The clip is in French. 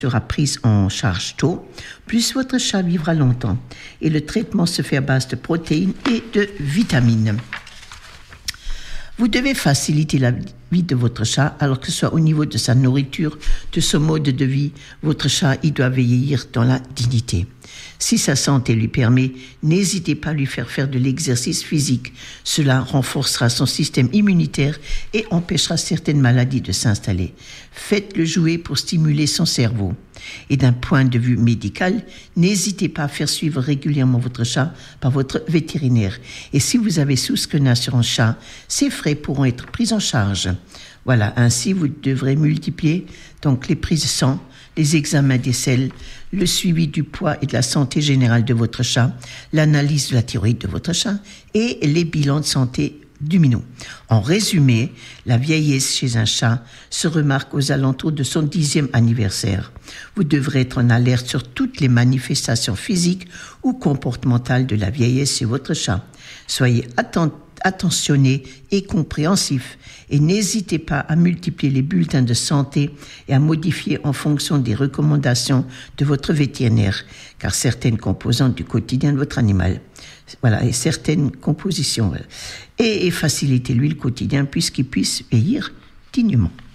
sera prise en charge tôt, plus votre chat vivra longtemps. Et le traitement se fait à base de protéines et de vitamines. Vous devez faciliter la vie de votre chat, alors que ce soit au niveau de sa nourriture, de son mode de vie. Votre chat, il doit vieillir dans la dignité. Si sa santé lui permet, n'hésitez pas à lui faire de l'exercice physique. Cela renforcera son système immunitaire et empêchera certaines maladies de s'installer. Faites-le jouer pour stimuler son cerveau. Et d'un point de vue médical, n'hésitez pas à faire suivre régulièrement votre chat par votre vétérinaire. Et si vous avez souscrit une assurance chat, ces frais pourront être pris en charge. Voilà, ainsi vous devrez multiplier donc les prises de sang, les examens des selles, le suivi du poids et de la santé générale de votre chat, l'analyse de la thyroïde de votre chat et les bilans de santé du minou. En résumé, la vieillesse chez un chat se remarque aux alentours de son 10e anniversaire. Vous devrez être en alerte sur toutes les manifestations physiques ou comportementales de la vieillesse chez votre chat. Soyez attentionné et compréhensif et n'hésitez pas à multiplier les bulletins de santé et à modifier en fonction des recommandations de votre vétérinaire, car certaines composantes du quotidien de votre animal, voilà, et certaines compositions, et facilitez-lui le quotidien puisqu'il puisse vieillir dignement.